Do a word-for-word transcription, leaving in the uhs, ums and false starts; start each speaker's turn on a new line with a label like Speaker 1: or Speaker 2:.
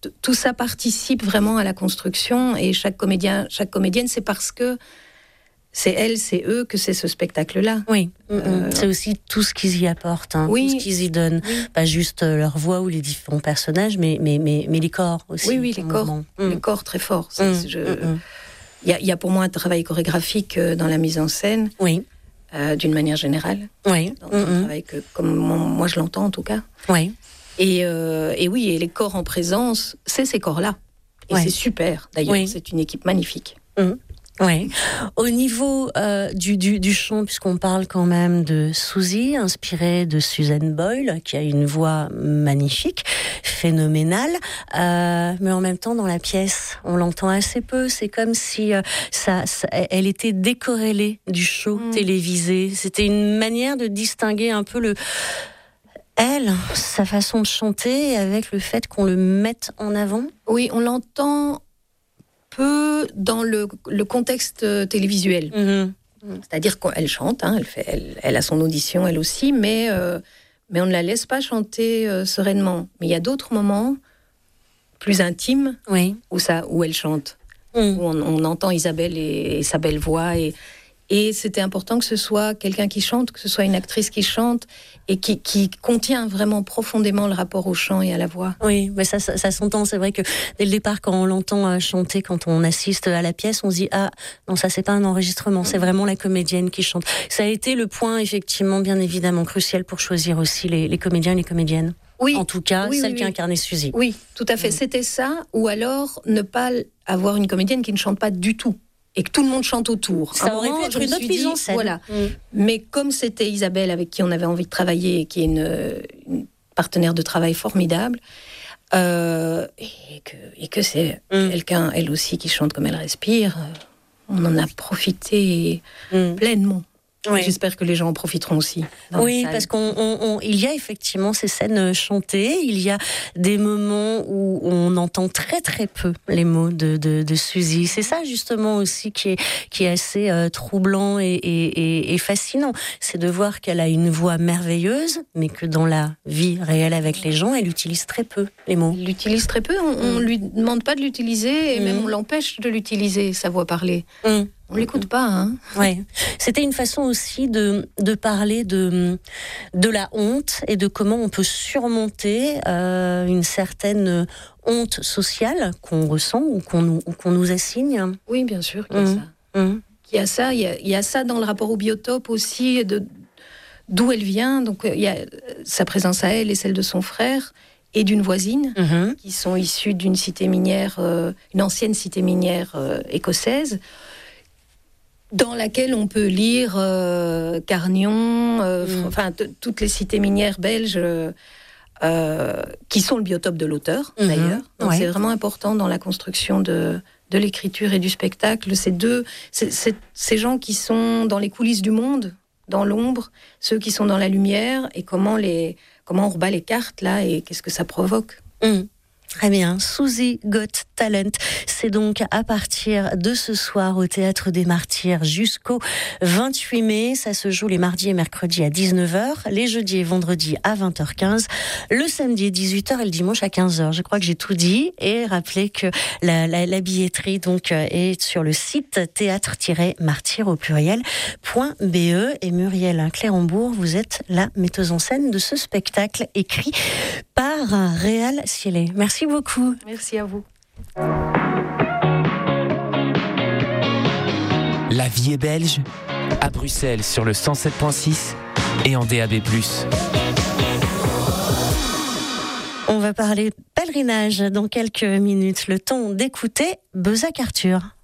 Speaker 1: t- tout ça participe vraiment à la construction. Et chaque comédien, chaque comédienne, c'est parce que c'est elle, c'est eux que c'est ce spectacle-là.
Speaker 2: Oui,
Speaker 1: Euh,
Speaker 2: c'est aussi tout ce qu'ils y apportent, hein,
Speaker 1: oui.
Speaker 2: tout ce qu'ils y donnent.
Speaker 1: Oui.
Speaker 2: Pas juste leur voix ou les différents personnages, mais, mais, mais, mais les corps aussi.
Speaker 1: Oui, oui, les corps,
Speaker 2: mmh.
Speaker 1: les corps très forts. Il
Speaker 2: mmh.
Speaker 1: je...
Speaker 2: mmh.
Speaker 1: y, a, y a pour moi un travail chorégraphique dans la mise en scène,
Speaker 2: oui.
Speaker 1: euh, d'une manière générale.
Speaker 2: Oui.
Speaker 1: Dans un
Speaker 2: mmh.
Speaker 1: travail que, comme moi je l'entends en tout cas.
Speaker 2: Oui.
Speaker 1: Et, euh, et oui, et les corps en présence, c'est ces corps-là. Et
Speaker 2: ouais.
Speaker 1: c'est super, d'ailleurs.
Speaker 2: Oui.
Speaker 1: C'est une équipe magnifique.
Speaker 2: Mmh. Oui. Au niveau euh, du, du, du chant, puisqu'on parle quand même de Suzy, inspirée de Susan Boyle, qui a une voix magnifique, phénoménale, euh, mais en même temps, dans la pièce, on l'entend assez peu. C'est comme si euh, ça, ça, elle était décorrélée du show mmh. télévisé. C'était une manière de distinguer un peu le... Elle, sa façon de chanter, avec le fait qu'on le mette en avant.
Speaker 1: Oui, on l'entend peu dans le, le contexte télévisuel. Mmh. C'est-à-dire qu'elle chante, hein, elle, fait, elle, elle a son audition, elle aussi, mais, euh, mais on ne la laisse pas chanter euh, sereinement. Mais il y a d'autres moments plus intimes
Speaker 2: oui.
Speaker 1: où, ça, où elle chante, mmh. où on, on entend Isabelle et, et sa belle voix. Et, et c'était important que ce soit quelqu'un qui chante, que ce soit une actrice qui chante et qui, qui contient vraiment profondément le rapport au chant et à la voix.
Speaker 2: Oui, mais ça, ça, ça s'entend. C'est vrai que dès le départ, quand on l'entend chanter, quand on assiste à la pièce, on se dit « Ah, non, ça, c'est pas un enregistrement, c'est vraiment la comédienne qui chante ». Ça a été le point, effectivement, bien évidemment, crucial pour choisir aussi les, les comédiens et les comédiennes.
Speaker 1: Oui.
Speaker 2: En tout cas,
Speaker 1: oui,
Speaker 2: celle
Speaker 1: oui,
Speaker 2: qui
Speaker 1: oui.
Speaker 2: incarnait Suzy.
Speaker 1: Oui, tout à fait. Mmh. C'était ça, ou alors ne pas avoir une comédienne qui ne chante pas du tout. Et que tout le monde chante autour.
Speaker 2: Ça aurait pu être une autre mise en scène.
Speaker 1: Voilà. Mm. Mais comme c'était Isabelle avec qui on avait envie de travailler et qui est une, une partenaire de travail formidable, euh, et, que, et que c'est mm. quelqu'un, elle aussi, qui chante comme elle respire, on en a profité mm. pleinement. Oui. J'espère que les gens en profiteront aussi.
Speaker 2: Oui, parce qu'on, on, on, il y a effectivement ces scènes chantées. Il y a des moments où on entend très très peu les mots de, de, de Suzy. C'est ça justement aussi qui est, qui est assez euh, troublant et, et, et, et fascinant. C'est de voir qu'elle a une voix merveilleuse, mais que dans la vie réelle avec les gens, elle utilise très peu les mots.
Speaker 1: Elle l'utilise très peu. On, on lui demande pas de l'utiliser et mmh. même on l'empêche de l'utiliser, sa voix parlée. Mmh. On l'écoute pas, hein.
Speaker 2: Ouais. C'était une façon aussi de, de parler de, de la honte et de comment on peut surmonter euh, une certaine honte sociale qu'on ressent ou qu'on nous, ou qu'on nous assigne.
Speaker 1: Oui, bien sûr qu'il y a mmh. ça. Mmh. Il y a ça, il y a, il y a ça dans le rapport au biotope aussi, de, d'où elle vient. Donc, il y a sa présence à elle et celle de son frère et d'une voisine, mmh. qui sont issues d'une cité minière, euh, une ancienne cité minière euh, écossaise, dans laquelle on peut lire euh, Carnion, euh, mmh. enfin t- toutes les cités minières belges euh, euh, qui sont le biotope de l'auteur, mmh. d'ailleurs. Donc ouais. c'est vraiment important dans la construction de, de l'écriture et du spectacle. Ces deux, c'est, c'est, ces gens qui sont dans les coulisses du monde, dans l'ombre, ceux qui sont dans la lumière, et comment, les, comment on rebat les cartes là, et qu'est-ce que ça provoque.
Speaker 2: Mmh. Très bien, Suzy Got Talent, c'est donc à partir de ce soir au Théâtre des Martyrs jusqu'au vingt-huit mai. Ça se joue les mardis et mercredis à dix-neuf heures, les jeudis et vendredis à vingt heures quinze, le samedi à dix-huit heures et le dimanche à quinze heures. Je crois que j'ai tout dit, et rappelez que la, la, la billetterie donc est sur le site théâtre-martyr au pluriel .be. Et Muriel Clérambourg, vous êtes la metteuse en scène de ce spectacle écrit par Réal Sielé. Merci beaucoup.
Speaker 1: Merci à vous.
Speaker 3: La vie est belge, à Bruxelles sur le cent sept virgule six et en D A B plus.
Speaker 2: On va parler pèlerinage dans quelques minutes. Le temps d'écouter Bezac Arthur.